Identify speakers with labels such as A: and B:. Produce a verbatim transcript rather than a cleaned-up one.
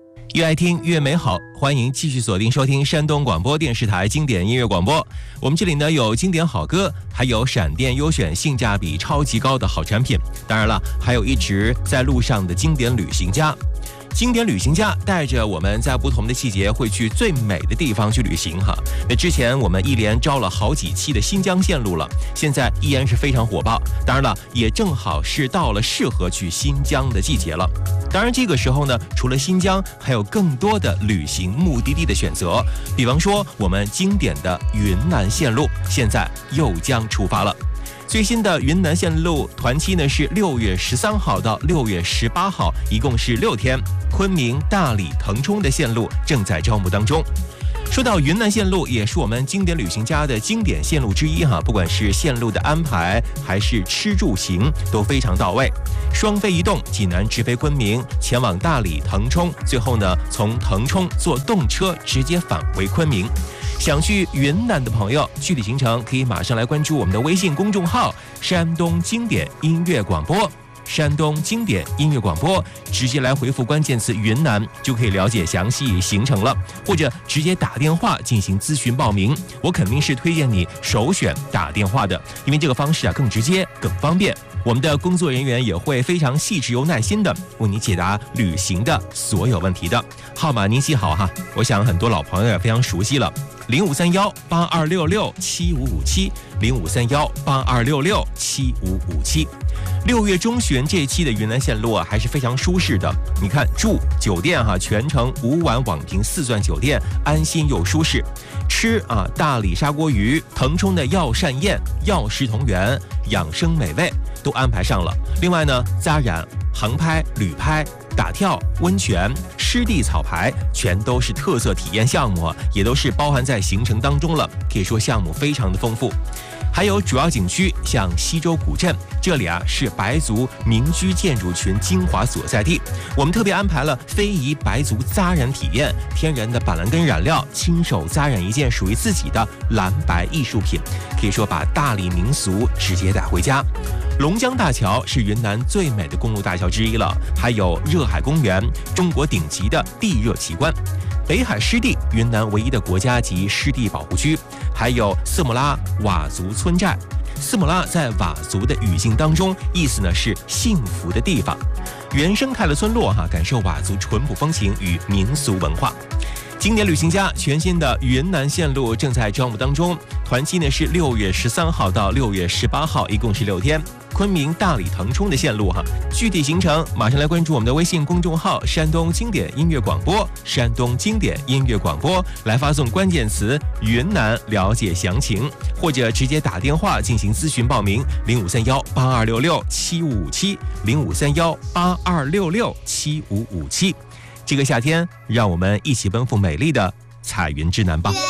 A: 越爱听越美好，欢迎继续锁定收听山东广播电视台经典音乐广播。我们这里呢有经典好歌，还有闪电优选性价比超级高的好产品，当然了，还有一直在路上的经典旅行家。经典旅行家带着我们在不同的季节会去最美的地方去旅行哈。那之前我们一连招了好几期的新疆线路了，现在依然是非常火爆。当然了，也正好是到了适合去新疆的季节了。当然这个时候呢，除了新疆，还有更多的旅行目的地的选择。比方说我们经典的云南线路，现在又将出发了。最新的云南线路团期呢是六月十三号到六月十八号，一共是六天。昆明、大理、腾冲的线路正在招募当中。说到云南线路，也是我们经典旅行家的经典线路之一哈，不管是线路的安排还是吃住行都非常到位。双飞一动，济南直飞昆明，前往大理、腾冲，最后呢从腾冲坐动车直接返回昆明。想去云南的朋友，具体行程可以马上来关注我们的微信公众号山东经典音乐广播，山东经典音乐广播，直接来回复关键词云南就可以了解详细行程了，或者直接打电话进行咨询报名。我肯定是推荐你首选打电话的，因为这个方式啊更直接更方便。我们的工作人员也会非常细致又耐心的为你解答旅行的所有问题的。号码您记好哈，我想很多老朋友也非常熟悉了，零五三幺八二六六七五五七，零五三幺八二六六七五五七。六月中旬这一期的云南线路啊，还是非常舒适的。你看住酒店哈、啊，全程五晚网评四钻酒店，安心又舒适。吃啊，大理砂锅鱼、腾冲的药膳宴、药食同源、养生美味都安排上了。另外呢，扎染、航拍、旅拍、打跳、温泉、湿地草牌，全都是特色体验项目，也都是包含在行程当中了。可以说项目非常的丰富。还有主要景区像西洲古镇，这里啊是白族民居建筑群精华所在地。我们特别安排了非遗白族扎染体验，天然的板蓝根染料，亲手扎染一件属于自己的蓝白艺术品，可以说把大理民俗直接带回家。龙江大桥是云南最美的公路大桥之一了，还有热海公园，中国顶级的地热奇观。北海湿地，云南唯一的国家级湿地保护区，还有色木拉佤族村寨。色木拉在佤族的语境当中，意思呢是幸福的地方。原生态的村落哈，感受佤族淳朴风情与民俗文化。经典旅行家全新的云南线路正在招募当中，团期呢是六月十三号到六月十八号，一共是六天。昆明、大理、腾冲的线路哈，具体行程马上来关注我们的微信公众号山东经典音乐广播，山东经典音乐广播，来发送关键词云南了解详情，或者直接打电话进行咨询报名，零五三幺八二六六七五五七，零五三幺八二六六七五五七。这个夏天，让我们一起奔赴美丽的彩云之南吧。